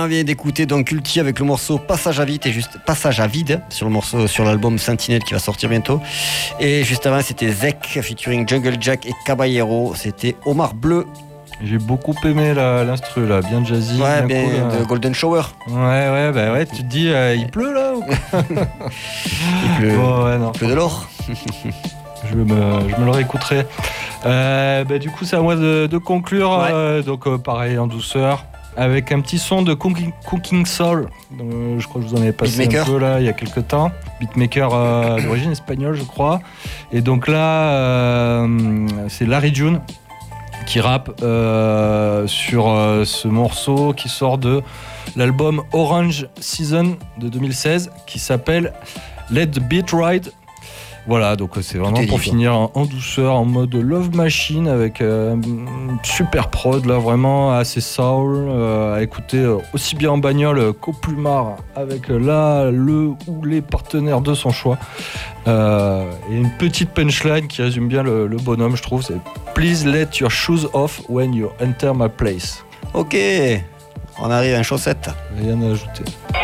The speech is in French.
vient d'écouter donc Culti avec le morceau Passage à vide et juste Passage à vide sur le morceau sur l'album Sentinelle qui va sortir bientôt. Et juste avant c'était Zek featuring Jungle Jack et Caballero, c'était Omar Bleu. J'ai beaucoup aimé l'instru là, bien jazzy. Ouais, bien cool, de Golden Shower. Ouais, tu te dis il pleut là ou quoi? Il pleut, bon, ouais, non. il pleut de l'or. Je me le réécouterai. Du coup, c'est à moi de conclure. Ouais. Pareil, en douceur. Avec un petit son de Cooking Soul. Je crois que je vous en avais passé un peu là, il y a quelques temps. Beatmaker d'origine espagnole, je crois. Et donc là, c'est Larry June qui rappe sur ce morceau qui sort de l'album Orange Season de 2016 qui s'appelle Let the Beat Ride. Voilà, donc c'est vraiment pour finir en douceur, en mode Love Machine avec super prod là, vraiment assez soul à écouter aussi bien en bagnole qu'au plumard avec le ou les partenaires de son choix. Et une petite punchline qui résume bien le bonhomme, je trouve, c'est Please let your shoes off when you enter my place. Ok, on arrive à une chaussette. Rien à ajouter.